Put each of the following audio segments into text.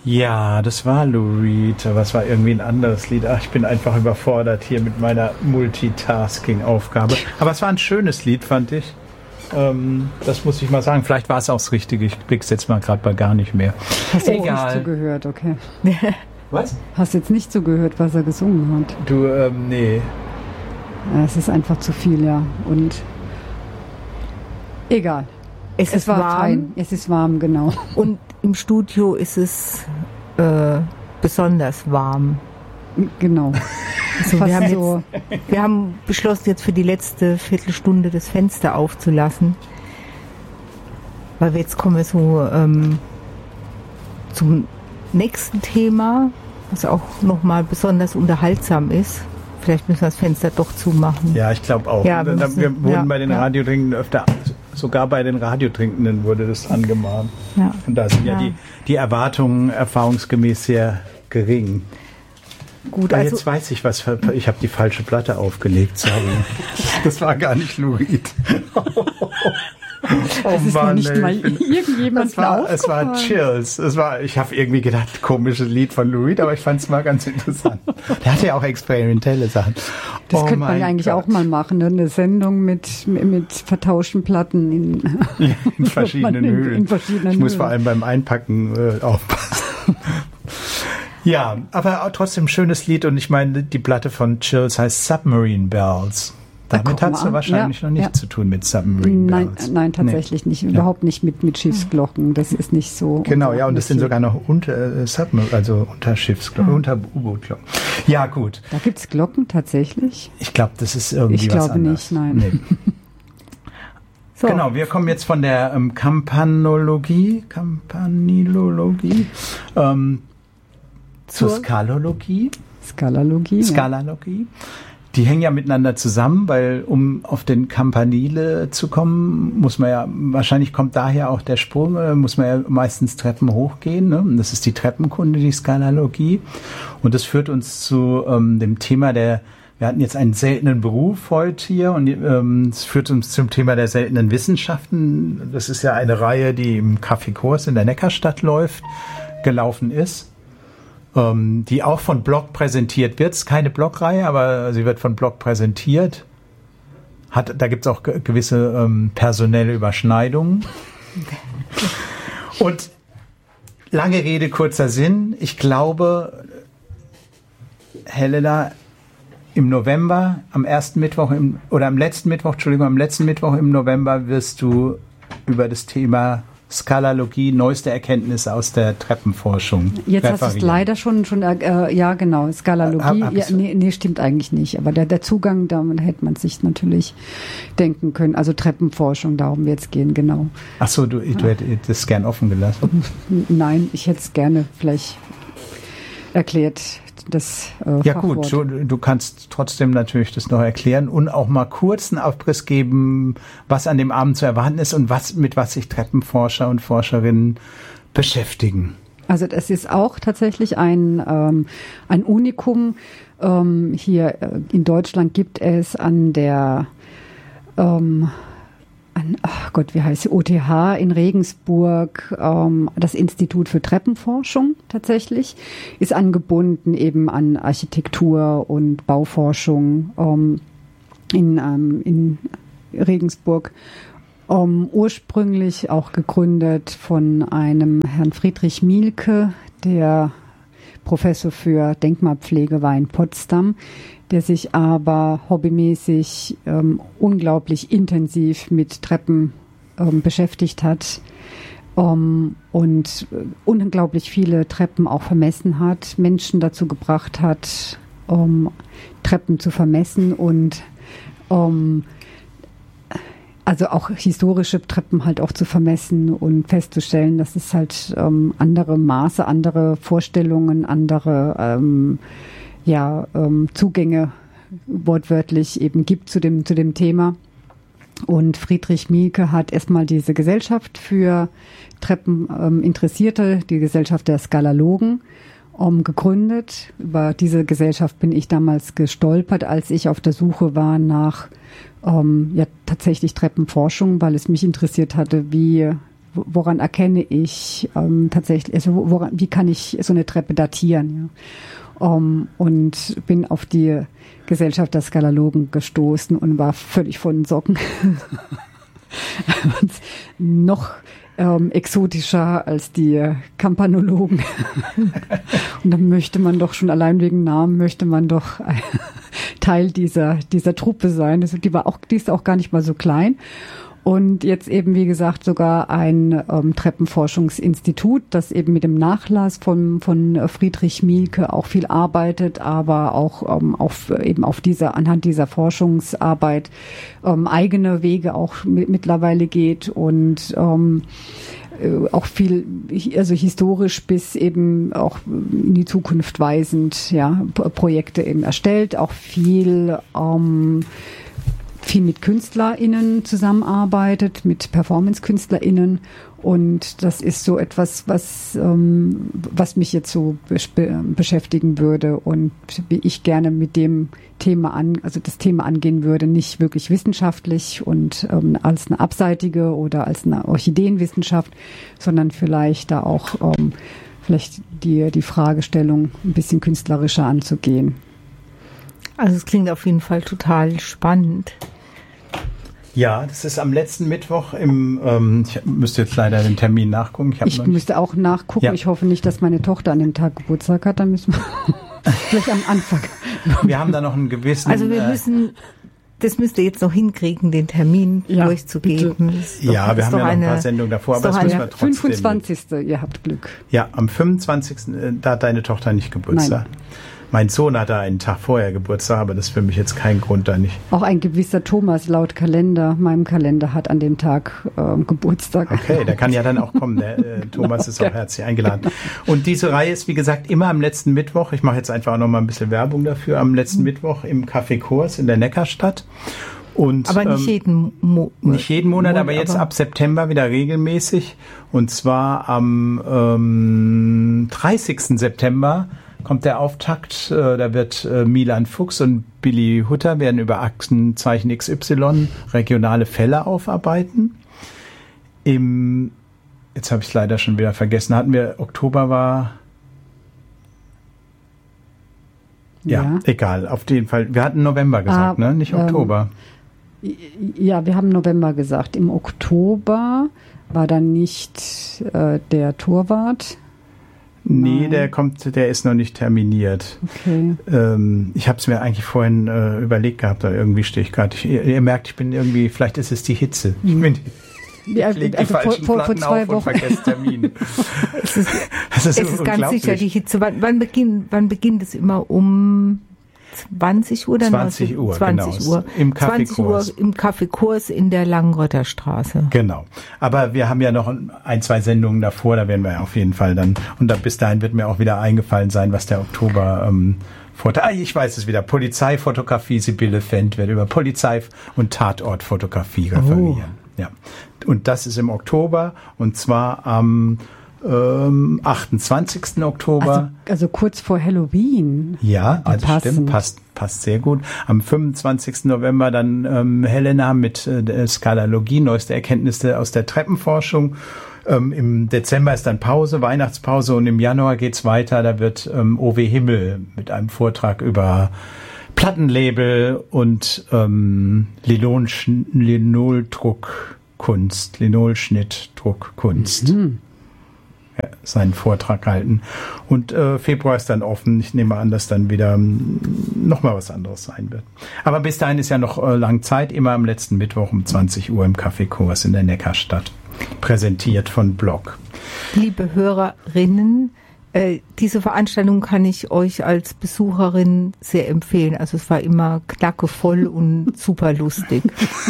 Ja, das war Lou Reed, aber es war irgendwie ein anderes Lied. Ach, ich bin einfach überfordert hier mit meiner Multitasking-Aufgabe. Aber es war ein schönes Lied, fand ich. Das muss ich mal sagen. Vielleicht war es auch das Richtige. Ich blick's jetzt mal gerade bei gar nicht mehr. Hast du nicht zugehört, okay. Was? Hast jetzt nicht zugehört, was er gesungen hat? Du, nee. Ja, es ist einfach zu viel, ja. Und egal. Es war warm. Fein. Es ist warm, genau. Und im Studio ist es besonders warm. Genau. Also wir haben beschlossen, jetzt für die letzte Viertelstunde das Fenster aufzulassen. Weil jetzt kommen wir so zum nächsten Thema, was auch nochmal besonders unterhaltsam ist. Vielleicht müssen wir das Fenster doch zumachen. Ja, ich glaube auch. Ja, wir wurden bei den Radiotrinkenden öfter, sogar bei den Radiotrinkenden wurde das angemahnt. Ja. Und da sind die Erwartungen erfahrungsgemäß sehr gering. Gut, also jetzt weiß ich, ich habe die falsche Platte aufgelegt, sorry. Das war gar nicht Lou Reed. Das ist Mann, nicht mal irgendjemand es war Chills. Ich habe irgendwie gedacht, komisches Lied von Lou Reed, aber ich fand es mal ganz interessant. Der hatte ja auch experimentelle Sachen. Das könnte man ja eigentlich auch mal machen, ne? Eine Sendung mit vertauschten Platten in verschiedenen Höhen. Ich muss vor allem beim Einpacken aufpassen. Ja, aber auch trotzdem ein schönes Lied und ich meine, die Platte von Chills heißt Submarine Bells. Damit hat es wahrscheinlich noch nichts zu tun mit Submarine Bells. Nein, tatsächlich nicht. Überhaupt nicht mit Schiffsglocken. Das ist nicht so. Genau, ja, und das sind sogar noch Unterschiffsglocken, unter U-Boot-Glocken. Ja, gut. Da gibt es Glocken tatsächlich? Ich glaube, das ist irgendwie was anderes. Ich glaube nicht, nein. Nee. So. Genau, wir kommen jetzt von der Campanologie zur Skalologie. Skalalogie. Die hängen ja miteinander zusammen, weil um auf den Campanile zu kommen, muss man ja, wahrscheinlich kommt daher auch der Sprung, muss man ja meistens Treppen hochgehen. Ne? Und das ist die Treppenkunde, die Skalalogie. Und das führt uns zu dem Thema wir hatten jetzt einen seltenen Beruf heute hier und es führt uns zum Thema der seltenen Wissenschaften. Das ist ja eine Reihe, die im Café Kurs in der Neckarstadt gelaufen ist. Die auch von Block präsentiert wird. Es ist keine Blockreihe, aber sie wird von Block präsentiert. Da gibt es auch gewisse personelle Überschneidungen. Und lange Rede, kurzer Sinn. Ich glaube, Helena, im November, am letzten Mittwoch im November wirst du über das Thema Skalalogie, neueste Erkenntnisse aus der Treppenforschung. Jetzt hast du es leider schon ja genau, Skalalogie, stimmt eigentlich nicht, aber der Zugang, da hätte man sich natürlich denken können, also Treppenforschung, darum wird es gehen, genau. Ach so, du hättest es gern offen gelassen? Nein, ich hätte es gerne vielleicht erklärt, das ja Fachwort. Gut, du kannst trotzdem natürlich das noch erklären und auch mal kurz einen Abriss geben, was an dem Abend zu erwarten ist und mit was sich Treppenforscher und Forscherinnen beschäftigen. Also das ist auch tatsächlich ein Unikum. Hier in Deutschland gibt es an der wie heißt sie? OTH in Regensburg, das Institut für Treppenforschung tatsächlich, ist angebunden eben an Architektur und Bauforschung in Regensburg. Ursprünglich auch gegründet von einem Herrn Friedrich Mielke, der Professor für Denkmalpflege war in Potsdam, der sich aber hobbymäßig unglaublich intensiv mit Treppen beschäftigt hat und unglaublich viele Treppen auch vermessen hat, Menschen dazu gebracht hat, Treppen zu vermessen und also auch historische Treppen halt auch zu vermessen und festzustellen, dass es halt andere Maße, andere Vorstellungen, andere Zugänge wortwörtlich eben gibt zu dem Thema. Und Friedrich Mielke hat erstmal diese Gesellschaft für Treppeninteressierte, die Gesellschaft der Skalalogen, gegründet. Über diese Gesellschaft bin ich damals gestolpert, als ich auf der Suche war nach tatsächlich Treppenforschung, weil es mich interessiert hatte, wie woran erkenne ich tatsächlich, also wie kann ich so eine Treppe datieren? Ja? Und bin auf die Gesellschaft der Skalalogen gestoßen und war völlig von den Socken. Noch exotischer als die Kampanologen. Und dann möchte man doch schon allein wegen Namen Teil dieser Truppe sein. Also die ist auch gar nicht mal so klein. Und jetzt eben, wie gesagt, sogar ein Treppenforschungsinstitut, das eben mit dem Nachlass von Friedrich Mielke auch viel arbeitet, aber auch anhand dieser Forschungsarbeit eigene Wege auch mittlerweile geht und auch viel, also historisch bis eben auch in die Zukunft weisend, ja, Projekte eben erstellt, auch viel mit KünstlerInnen zusammenarbeitet, mit Performance-KünstlerInnen. Und das ist so etwas, was mich jetzt so beschäftigen würde und wie ich gerne mit dem Thema das Thema angehen würde, nicht wirklich wissenschaftlich und als eine abseitige oder als eine Orchideenwissenschaft, sondern vielleicht da auch die Fragestellung ein bisschen künstlerischer anzugehen. Also es klingt auf jeden Fall total spannend. Ja, das ist am letzten Mittwoch ich müsste jetzt leider den Termin nachgucken. Ich müsste auch nachgucken. Ja. Ich hoffe nicht, dass meine Tochter an dem Tag Geburtstag hat. Dann müssen wir vielleicht am Anfang. Wir haben da noch einen gewissen... Also das müsst ihr jetzt noch hinkriegen, den Termin durchzugeben. Wir haben ja noch ein paar Sendungen davor, aber das müssen wir trotzdem. 25. Ihr habt Glück. Ja, am 25. Da hat deine Tochter nicht Geburtstag. Nein. Mein Sohn hatte einen Tag vorher Geburtstag, aber das ist für mich jetzt kein Grund, da nicht. Auch ein gewisser Thomas laut meinem Kalender, hat an dem Tag Geburtstag. Okay, der kann ja dann auch kommen. Der Thomas ist auch herzlich eingeladen. Und diese Reihe ist, wie gesagt, immer am letzten Mittwoch. Ich mache jetzt einfach auch noch mal ein bisschen Werbung dafür. Am letzten Mittwoch im Café Kurs in der Neckarstadt. Und, aber nicht jeden Monat, aber jetzt ab September wieder regelmäßig. Und zwar am 30. September kommt der Auftakt, da wird Milan Fuchs und Billy Hutter werden über Aktenzeichen XY regionale Fälle aufarbeiten. Jetzt habe ich es leider schon wieder vergessen, Oktober war... Ja, egal, auf jeden Fall. Wir hatten November gesagt, ne? Nicht Oktober. Ja, wir haben November gesagt. Im Oktober war dann nicht der Torwart... Nee, der ist noch nicht terminiert. Okay. Ich habe es mir eigentlich vorhin überlegt gehabt, da irgendwie stehe ich gerade. Ihr merkt, ich bin irgendwie, vielleicht ist es die Hitze. Ich lege die falschen Platten auf und vergesse Termine. Es ist ganz sicher die Hitze. Wann beginnt es immer? Um 20 Uhr? 20 Uhr, 20 Uhr. Im Café Kurs. Im Café Kurs in der Langenrötter Straße. Genau. Aber wir haben ja noch ein, zwei Sendungen davor, da werden wir ja auf jeden Fall dann, und bis dahin wird mir auch wieder eingefallen sein, was der Oktober ich weiß es wieder. Polizeifotografie, Sibylle Fendt wird über Polizei- und Tatortfotografie referieren. Ja. Und das ist im Oktober, und zwar am 28. Oktober. Also kurz vor Halloween. Ja, also stimmt, passt sehr gut. Am 25. November dann Helena mit Skalalogie, neueste Erkenntnisse aus der Treppenforschung. Im Dezember ist dann Pause, Weihnachtspause, und im Januar geht's weiter. Da wird O.W. Himmel mit einem Vortrag über Plattenlabel und Linolschnittdruckkunst. Seinen Vortrag halten. Und Februar ist dann offen. Ich nehme an, dass dann wieder nochmal was anderes sein wird. Aber bis dahin ist ja noch lang Zeit. Immer am letzten Mittwoch um 20 Uhr im Café Kurs in der Neckarstadt. Präsentiert von Block. Liebe Hörerinnen, diese Veranstaltung kann ich euch als Besucherin sehr empfehlen. Also es war immer knackevoll und super lustig.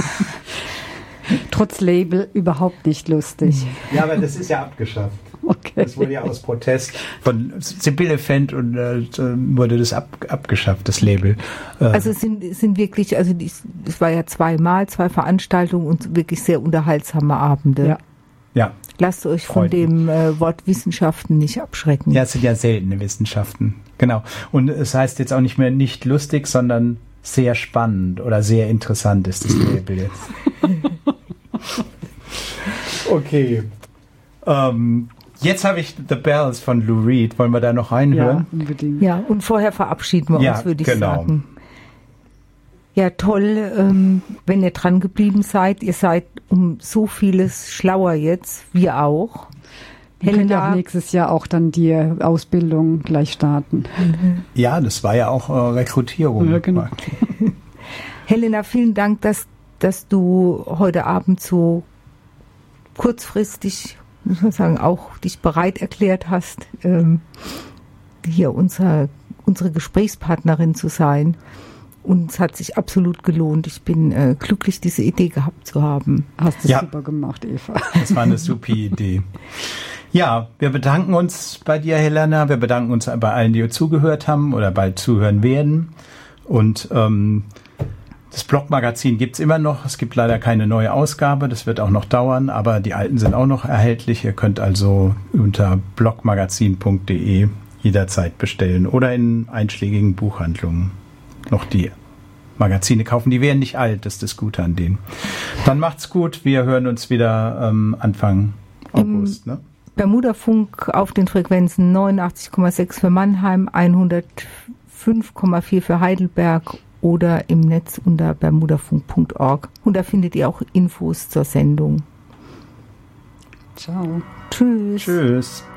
Trotz Label überhaupt nicht lustig. Ja, aber das ist ja abgeschafft. Okay. Das wurde ja aus Protest von Sibylle Fendt und wurde das abgeschafft, das Label. Also es sind wirklich, also es war ja zwei Veranstaltungen und wirklich sehr unterhaltsame Abende. Ja. Lasst euch von dem Wort Wissenschaften nicht abschrecken. Ja, es sind ja seltene Wissenschaften. Genau. Und es heißt jetzt auch nicht mehr nicht lustig, sondern sehr spannend oder sehr interessant ist das Label jetzt. Okay. Jetzt habe ich The Bells von Lou Reed. Wollen wir da noch reinhören? Ja, unbedingt. Ja, und vorher verabschieden wir uns, würde ich sagen. Ja, toll, wenn ihr dran geblieben seid. Ihr seid um so vieles schlauer jetzt, wir auch. Wir können ja auch nächstes Jahr auch dann die Ausbildung gleich starten. Ja, das war ja auch Rekrutierung. Ja, genau. Helena, vielen Dank, dass du heute Abend so kurzfristig, muss man sagen, auch dich bereit erklärt hast, hier unsere Gesprächspartnerin zu sein. Und es hat sich absolut gelohnt. Ich bin glücklich, diese Idee gehabt zu haben. Hast du super gemacht, Eva. Das war eine super Idee. Ja, wir bedanken uns bei dir, Helena. Wir bedanken uns bei allen, die zugehört haben oder bald zuhören werden. Und das Blogmagazin gibt's immer noch. Es gibt leider keine neue Ausgabe. Das wird auch noch dauern, aber die alten sind auch noch erhältlich. Ihr könnt also unter blogmagazin.de jederzeit bestellen oder in einschlägigen Buchhandlungen noch die Magazine kaufen. Die werden nicht alt, das ist das Gute an denen. Dann macht's gut. Wir hören uns wieder Anfang August. Ne? Bermuda-Funk auf den Frequenzen 89,6 für Mannheim, 105,4 für Heidelberg oder im Netz unter bermudafunk.org. Und da findet ihr auch Infos zur Sendung. Ciao. Tschüss. Tschüss.